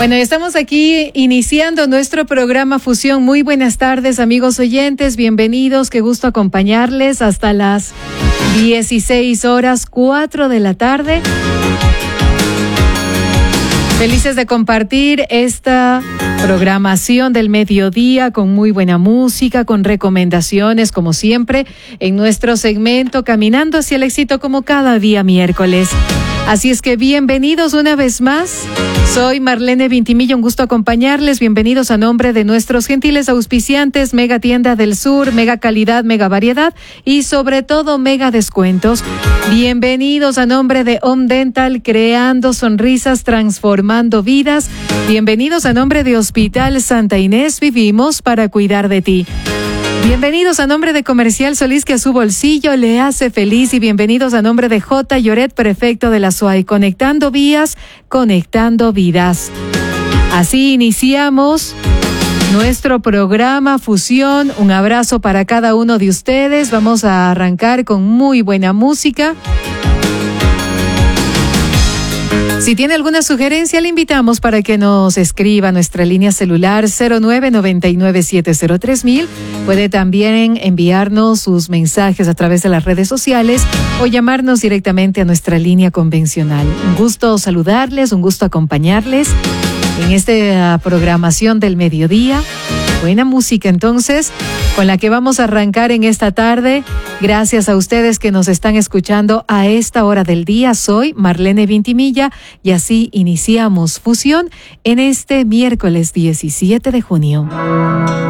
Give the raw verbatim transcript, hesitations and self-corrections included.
Bueno, estamos aquí iniciando nuestro programa Fusión. Muy buenas tardes, amigos oyentes, bienvenidos, qué gusto acompañarles hasta las dieciséis horas, cuatro de la tarde. Felices de compartir esta programación del mediodía con muy buena música, con recomendaciones, como siempre, en nuestro segmento Caminando hacia el éxito, como cada día miércoles. Así es que bienvenidos una vez más. Soy Marlene Vintimilla, un gusto acompañarles. Bienvenidos a nombre de nuestros gentiles auspiciantes, Mega Tienda del Sur, Mega Calidad, Mega Variedad y sobre todo Mega Descuentos. Bienvenidos a nombre de Home Dental, creando sonrisas, transformando vidas. Bienvenidos a nombre de Hospital Santa Inés, vivimos para cuidar de ti. Bienvenidos a nombre de Comercial Solís, que a su bolsillo le hace feliz, y bienvenidos a nombre de J. Lloret, prefecto de la S U A Y, conectando vías, conectando vidas. Así iniciamos nuestro programa Fusión. Un abrazo para cada uno de ustedes. Vamos a arrancar con muy buena música. Si tiene alguna sugerencia, le invitamos para que nos escriba a nuestra línea celular cero nueve nueve nueve siete cero tres mil. Puede también enviarnos sus mensajes a través de las redes sociales o llamarnos directamente a nuestra línea convencional. Un gusto saludarles, un gusto acompañarles en esta programación del mediodía. Buena música entonces, con la que vamos a arrancar en esta tarde. Gracias a ustedes que nos están escuchando a esta hora del día. Soy Marlene Vintimilla y así iniciamos Fusión en este miércoles diecisiete de junio.